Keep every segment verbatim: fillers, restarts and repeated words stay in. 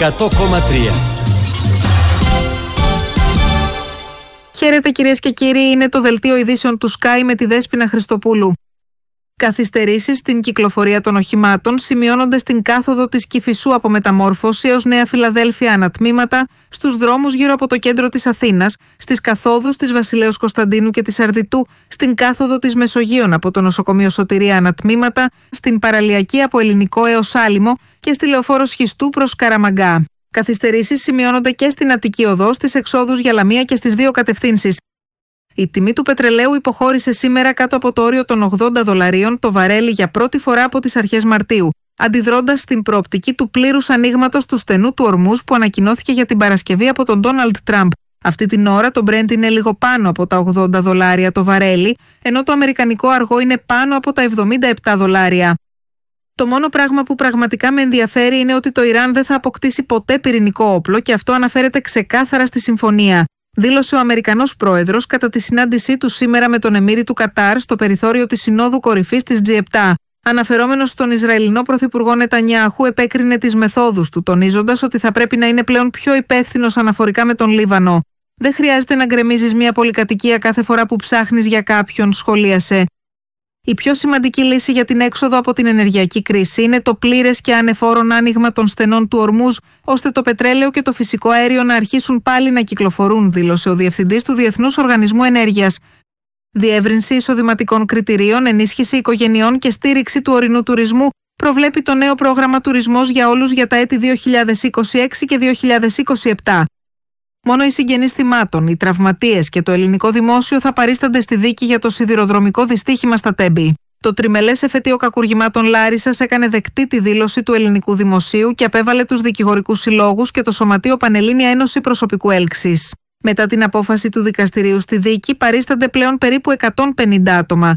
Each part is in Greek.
εκατό κόμμα τρία. Χαίρετε κυρίες και κύριοι, είναι το δελτίο ειδήσεων του Sky με τη Δέσποινα Χριστοπούλου. Καθυστερήσεις στην κυκλοφορία των οχημάτων σημειώνονται στην κάθοδο της Κηφισού από Μεταμόρφωση έως Νέα Φιλαδέλφια ανατμήματα, στους δρόμους γύρω από το κέντρο της Αθήνας, στις καθόδους της Βασιλέως Κωνσταντίνου και της Αρδιτού, στην κάθοδο της Μεσογείων από το νοσοκομείο Σωτηρία ανατμήματα, στην παραλιακή από Ελληνικό έως Άλυμο και στη λεωφόρο Σχιστού προς Καραμαγκά. Καθυστερήσεις σημειώνονται και στην Αττική Οδό, στις εξόδους για Λαμία και στις δύο κατευθύνσεις. Η τιμή του πετρελαίου υποχώρησε σήμερα κάτω από το όριο των ογδόντα δολαρίων το βαρέλι για πρώτη φορά από τις αρχές Μαρτίου, αντιδρώντας στην προοπτική του πλήρους ανοίγματος του στενού του Ορμούζ που ανακοινώθηκε για την Παρασκευή από τον Ντόναλντ Τραμπ. Αυτή την ώρα το Brent είναι λίγο πάνω από τα ογδόντα δολάρια το βαρέλι, ενώ το αμερικανικό αργό είναι πάνω από τα εβδομήντα επτά δολάρια. Το μόνο πράγμα που πραγματικά με ενδιαφέρει είναι ότι το Ιράν δεν θα αποκτήσει ποτέ πυρηνικό όπλο και αυτό αναφέρεται ξεκάθαρα στη συμφωνία, δήλωσε ο Αμερικανός πρόεδρος κατά τη συνάντησή του σήμερα με τον εμίρη του Κατάρ στο περιθώριο της Συνόδου Κορυφής της τζι επτά. Αναφερόμενος στον Ισραηλινό πρωθυπουργό Νετανιάχου, επέκρινε τις μεθόδους του, τονίζοντας ότι θα πρέπει να είναι πλέον πιο υπεύθυνος αναφορικά με τον Λίβανο. Δεν χρειάζεται να γκρεμίζεις μια πολυκατοικία κάθε φορά που ψάχνεις για κάποιον, σχολίασε. Η πιο σημαντική λύση για την έξοδο από την ενεργειακή κρίση είναι το πλήρες και ανεφόρον άνοιγμα των στενών του Ορμούζ, ώστε το πετρέλαιο και το φυσικό αέριο να αρχίσουν πάλι να κυκλοφορούν, δήλωσε ο Διευθυντής του Διεθνούς Οργανισμού Ενέργειας. Διεύρυνση εισοδηματικών κριτηρίων, ενίσχυση οικογενειών και στήριξη του ορεινού τουρισμού προβλέπει το νέο πρόγραμμα Τουρισμός για Όλους για τα έτη δύο χιλιάδες είκοσι έξι και δύο χιλιάδες είκοσι επτά. Μόνο οι συγγενείς θυμάτων, οι τραυματίες και το ελληνικό δημόσιο θα παρίστανται στη δίκη για το σιδηροδρομικό δυστύχημα στα Τέμπη. Το τριμελές εφετείο κακουργημάτων Λάρισσας έκανε δεκτή τη δήλωση του ελληνικού δημοσίου και απέβαλε τους δικηγορικούς συλλόγους και το Σωματείο Πανελλήνια Ένωση Προσωπικού Έλξης. Μετά την απόφαση του δικαστηρίου στη δίκη, παρίστανται πλέον περίπου εκατόν πενήντα άτομα.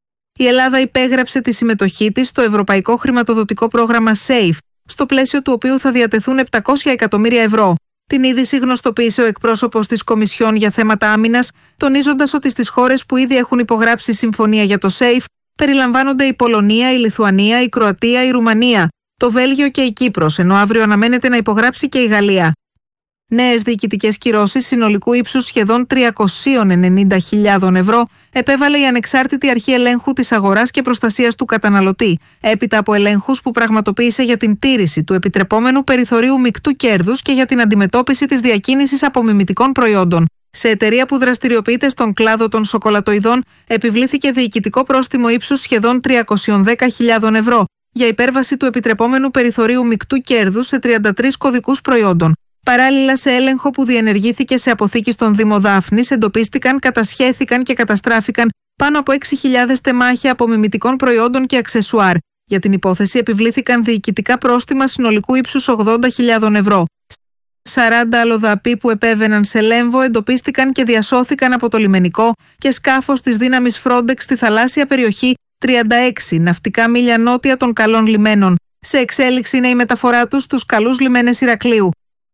Η Ελλάδα υπέγραψε τη συμμετοχή της στο ευρωπαϊκό χρηματοδοτικό πρόγραμμα SAFE, στο πλαίσιο του οποίου θα διατεθούν επτακόσια εκατομμύρια ευρώ. Την είδηση γνωστοποίησε ο εκπρόσωπος της Κομισιόν για θέματα άμυνας, τονίζοντας ότι στις χώρες που ήδη έχουν υπογράψει συμφωνία για το SAFE περιλαμβάνονται η Πολωνία, η Λιθουανία, η Κροατία, η Ρουμανία, το Βέλγιο και η Κύπρος, ενώ αύριο αναμένεται να υπογράψει και η Γαλλία. Νέες διοικητικές κυρώσεις συνολικού ύψους σχεδόν τριακόσιες ενενήντα χιλιάδες ευρώ επέβαλε η Ανεξάρτητη Αρχή Ελέγχου της Αγοράς και Προστασίας του Καταναλωτή, έπειτα από ελέγχους που πραγματοποίησε για την τήρηση του επιτρεπόμενου περιθωρίου μεικτού κέρδους και για την αντιμετώπιση της διακίνησης απομιμητικών προϊόντων. Σε εταιρεία που δραστηριοποιείται στον κλάδο των σοκολατοειδών, επιβλήθηκε διοικητικό πρόστιμο ύψους σχεδόν τριακόσιες δέκα χιλιάδες ευρώ για υπέρβαση του επιτρεπόμενου περιθωρίου μεικτού κέρδους σε τριάντα τρεις κωδικούς προϊόντων. Παράλληλα, σε έλεγχο που διενεργήθηκε σε αποθήκη στον Δήμο Δάφνης, εντοπίστηκαν, κατασχέθηκαν και καταστράφηκαν πάνω από έξι χιλιάδες τεμάχια απομιμητικών προϊόντων και αξεσουάρ. Για την υπόθεση επιβλήθηκαν διοικητικά πρόστιμα συνολικού ύψους ογδόντα χιλιάδες ευρώ. σαράντα αλλοδαποί που επέβαιναν σε Λέμβο εντοπίστηκαν και διασώθηκαν από το λιμενικό και σκάφος της δύναμης Frontex στη θαλάσσια περιοχή τριάντα έξι ναυτικά μίλια νότια των καλών λιμένων. Σε εξέλιξη είναι η μεταφορά τους στους καλούς λιμένες Ηρακλείου.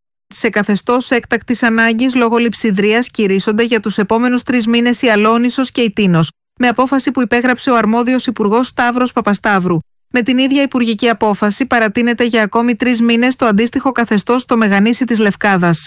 Σε καθεστώς έκτακτης ανάγκης λόγω λειψιδρίας κηρύσσονται για τους επόμενους τρεις μήνες η Αλόνισσος και η Τίνος, με απόφαση που υπέγραψε ο αρμόδιος Υπουργός Σταύρος Παπασταύρου. Με την ίδια υπουργική απόφαση παρατείνεται για ακόμη τρεις μήνες το αντίστοιχο καθεστώς στο Μεγανήσι της Λευκάδας.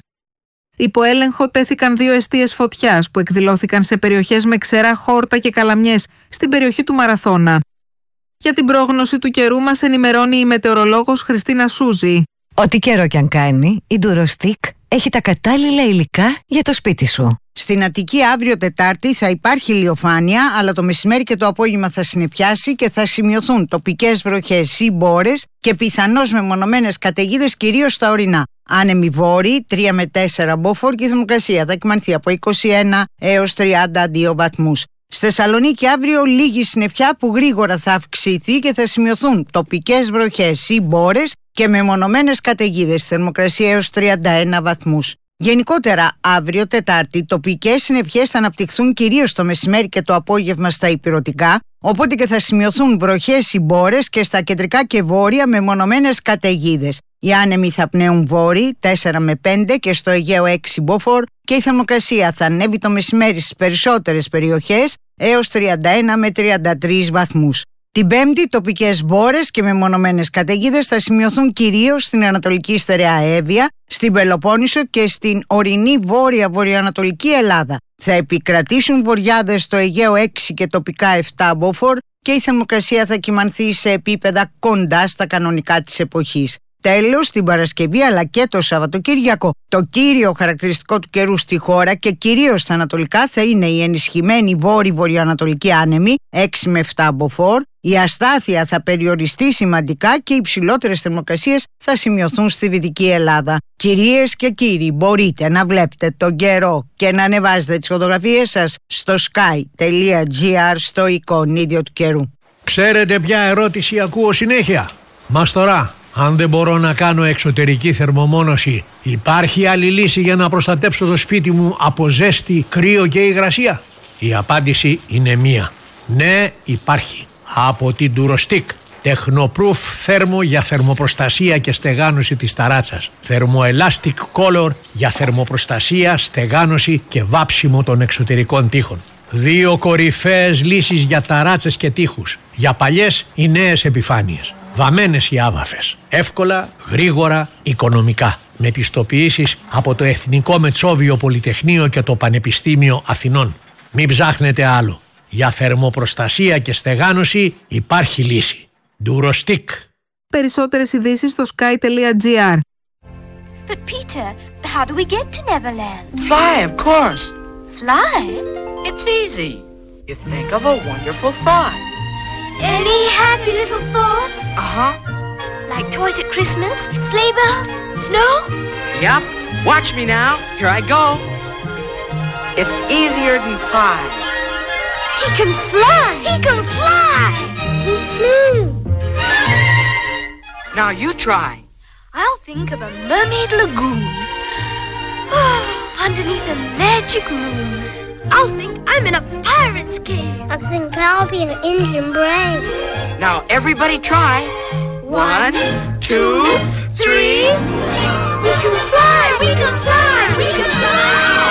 Υπό έλεγχο τέθηκαν δύο εστίες φωτιάς που εκδηλώθηκαν σε περιοχές με ξερά χόρτα και καλαμιές στην περιοχή του Μαραθώνα. Για την πρόγνωση του καιρού μας ενημερώνει η μετεωρολόγος Χριστίνα Σούζη. Ό,τι καιρό κι αν κάνει, η Ντουροστίκ έχει τα κατάλληλα υλικά για το σπίτι σου. Στην Αττική αύριο Τετάρτη θα υπάρχει ηλιοφάνεια, αλλά το μεσημέρι και το απόγευμα θα συννεφιάσει και θα σημειωθούν τοπικές βροχές ή μπόρες και πιθανώς μεμονωμένες καταιγίδες κυρίως στα ορεινά. Άνεμοι βόρειοι, τρία με τέσσερα μποφόρ και η θερμοκρασία θα κυμανθεί από είκοσι ένα έως τριάντα δύο βαθμούς. Στη Θεσσαλονίκη αύριο λίγη συννεφιά που γρήγορα θα αυξηθεί και θα σημειωθούν τοπικές βροχές ή μπόρες και μεμονωμένες καταιγίδες, θερμοκρασία έως τριάντα ένα βαθμούς. Γενικότερα, αύριο Τετάρτη, τοπικές συννεφιές θα αναπτυχθούν κυρίως το μεσημέρι και το απόγευμα στα ηπειρωτικά, οπότε και θα σημειωθούν βροχές ή μπόρες και στα κεντρικά και βόρεια μεμονωμένες καταιγίδες. Οι άνεμοι θα πνέουν βόρειοι τέσσερα με πέντε και στο Αιγαίο έξι μποφόρ και η θερμοκρασία θα ανέβει το μεσημέρι στις περισσότερες περιοχές έως τριάντα ένα με τριάντα τρεις βαθμούς. Την Πέμπτη, τοπικές μπόρες και μεμονωμένες καταιγίδες θα σημειωθούν κυρίως στην Ανατολική Στερεά Εύβοια, στην Πελοπόννησο και στην ορεινή βόρεια-βορειοανατολική Ελλάδα. Θα επικρατήσουν βοριάδες στο Αιγαίο έξι και τοπικά επτά μποφόρ και η θερμοκρασία θα κυμανθεί σε επίπεδα κοντά στα κανονικά της εποχής. Τέλος, την Παρασκευή αλλά και το Σαββατοκύριακο, το κύριο χαρακτηριστικό του καιρού στη χώρα και κυρίως στα ανατολικά θα είναι η ενισχυμένη βόρειο-βορειοανατολική άνεμη έξι με επτά μποφόρ. Η αστάθεια θα περιοριστεί σημαντικά και οι υψηλότερες θερμοκρασίες θα σημειωθούν στη Δυτική Ελλάδα. Κυρίες και κύριοι, μπορείτε να βλέπετε τον καιρό και να ανεβάζετε τις φωτογραφίες σας στο sky τελεία gr στο εικονίδιο του καιρού. Ξέρετε ποια ερώτηση ακούω συνέχεια? Μας τώρα, αν δεν μπορώ να κάνω εξωτερική θερμομόνωση, υπάρχει άλλη λύση για να προστατέψω το σπίτι μου από ζέστη, κρύο και υγρασία? Η απάντηση είναι μία. Ναι, υπάρχει. Από την Durostick. Technoproof θέρμο για θερμοπροστασία και στεγάνωση της ταράτσας. Thermoelastic Color για θερμοπροστασία, στεγάνωση και βάψιμο των εξωτερικών τοίχων. Δύο κορυφαίες λύσεις για ταράτσες και τοίχους. Για παλιές ή νέες επιφάνειες. Βαμμένες ή άβαφες. Εύκολα, γρήγορα, οικονομικά. Με πιστοποιήσεις από το Εθνικό Μετσόβιο Πολυτεχνείο και το Πανεπιστήμιο Αθηνών. Μην ψάχνετε άλλο. Για θερμοπροστασία και στεγάνωση υπάρχει λύση. Durostick. Περισσότερες ειδήσεις στο sky τελεία gr. But Peter, how do we get to Neverland? Fly, of course. Fly? It's easy. You think of a wonderful thought. Any happy little thoughts? Uh-huh. Like toys at Christmas, sleigh bells, snow? Yep. Watch me now. Here I go. It's easier than pie. He can fly! He can fly! He flew! Now you try. I'll think of a mermaid lagoon. Underneath a magic moon. I'll think I'm in a pirate's cave. I think I'll be an Indian brave. Now everybody try. One, two, three. We can fly! We can fly! We can fly!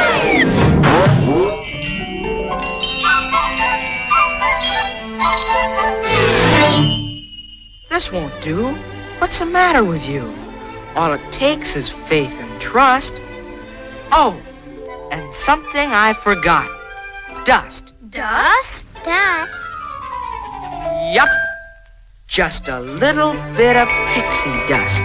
This won't do. What's the matter with you? All it takes is faith and trust. Oh, and something I forgot. Dust. Dust? Dust. Yup. Just a little bit of pixie dust.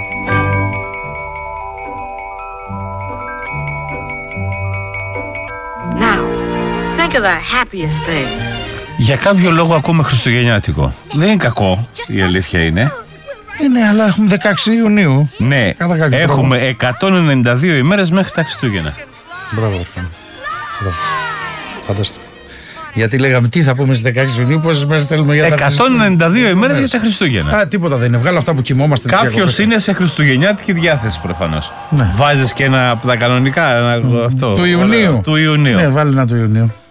Now, think of the happiest things. Για κάποιο λόγο ακούμε χριστουγεννιάτικο. Δεν είναι κακό, η αλήθεια είναι. Είναι, αλλά έχουμε δεκαέξι Ιουνίου. Ναι, έχουμε εκατόν ενενήντα δύο ημέρες μέχρι τα Χριστούγεννα. Μπράβο, μπράβο. Φανταστώ. Γιατί λέγαμε τι θα πούμε στις δεκαέξι Ιουνίου, πόσες μέρες θέλουμε για τα Χριστούγεννα. εκατόν ενενήντα δύο ημέρες για τα Χριστούγεννα. Α, τίποτα δεν είναι. Βγάλω αυτά που κοιμόμαστε. Κάποιος είναι σε χριστουγεννιάτικη διάθεση προφανώς. Ναι. Βάζεις και ένα από τα κανονικά. Ένα, αυτό, του Ιουνίου. Του Ιουνίου. Ναι, βάλει ένα του Ιουνίου.